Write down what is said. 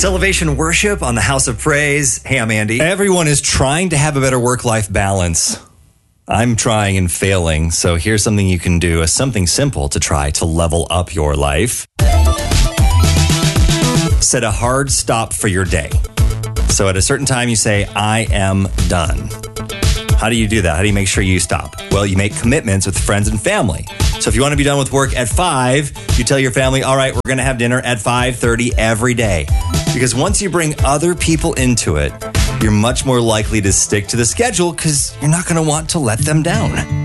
It's Elevation Worship on the House of Praise. Hey, I'm Andy. Everyone is trying to have a better work-life balance. I'm trying and failing, so here's something you can do, something simple to try to level up your life. Set a hard stop for your day. So at a certain time, you say, I am done. How do you do that? How do you make sure you stop? Well, you make commitments with friends and family. So if you want to be done with work at 5, you tell your family, all right, we're going to have dinner at 5:30 every day. Because once you bring other people into it, you're much more likely to stick to the schedule because you're not going to want to let them down.